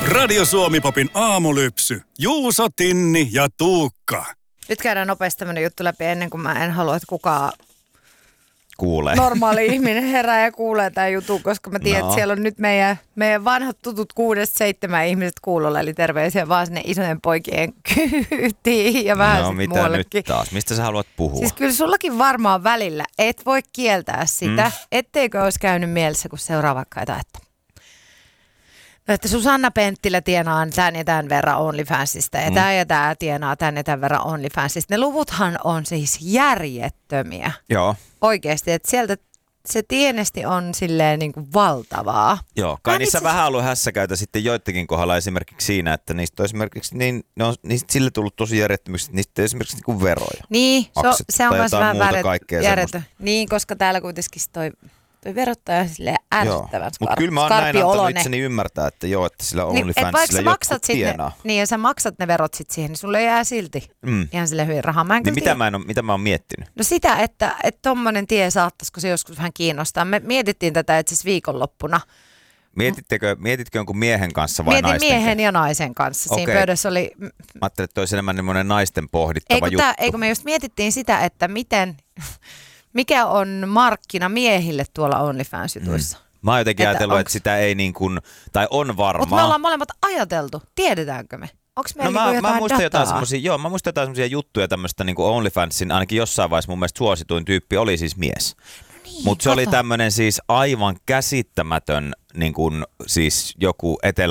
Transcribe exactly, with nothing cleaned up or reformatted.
Radio Suomi-popin aamulypsy. Juuso, Tinni ja Tuukka. Nyt käydään nopeasti tämmönen juttu läpi ennen kuin mä en halua, että kukaan kuulee. normaali ihminen herää ja kuulee tämän jutun, koska mä tiedän, no. että siellä on nyt meidän, meidän vanhat tutut kuudesta seitsemän ihmiset kuulolla, eli terveisiä vaan sinne isojen poikien kyytiin ja vähän no, sitten mitä muuallekin. nyt taas? Mistä sä haluat puhua? Siis kyllä sullakin varmaan välillä et voi kieltää sitä, mm. etteikö olisi käynyt mielessä, kun seuraa vaikka jotain, että no, että Susanna Penttilä tienaa tämän ja tämän verran OnlyFansista ja mm. tämä ja tämä tienaa tämän ja tämän verran OnlyFansista. Ne luvuthan on siis järjettömiä. Joo. Oikeasti, että sieltä se tienesti on silleen niin kuin valtavaa. Joo, kai Mä niissä itse... vähän ollut hässäkäytä sitten joidenkin kohdalla esimerkiksi siinä, että niistä on esimerkiksi niin, ne on niistä sille tullut tosi järjettömyyksiä, että niistä on esimerkiksi niin kuin veroja. Niin, se, se on myös vähän järjetön. Niin, koska täällä kuitenkin toi... Toi verottaja on silleen ärsyttävän Mutta kyllä mä oon näin antanut itseni ymmärtää, että joo, että sillä OnlyFansilla niin, jotkut tienaa. Ne, niin ja sä maksat ne verot sit siihen, niin sulle jää silti mm. ihan silleen hyvin rahaa. Mä en niin mitä mä, en, mitä mä oon miettinyt? No sitä, että et tommonen tie saattaisiko se joskus vähän kiinnostaa. Me mietittiin tätä itse asiassa viikonloppuna. Mietittekö, mietitkö jonkun miehen kanssa vai Mietin naisten? miehen ja naisen kanssa. Okay. Siinä pöydässä oli... Mä ajattelin, että olisi enemmän semmoinen naisten pohdittava eikö juttu. Tää, eikö me just mietittiin sitä, että miten... Mikä on markkina miehille tuolla OnlyFans-jutuissa? Mm. Mä oon jotenkin että ajatellut, onks... että sitä ei niin kuin, tai on varmaa. Mutta me ollaan molemmat ajateltu. Tiedetäänkö me? Onko meillä no niinku mä, jotain mä muistan dataa? jotain semmosia, joo, mä muistan jotain semmosia juttuja tämmöistä niin kuin OnlyFansin, ainakin jossain vaiheessa mun mielestä suosituin tyyppi oli siis mies. No niin, mutta se oli tämmönen siis aivan käsittämätön niin kuin siis joku etelä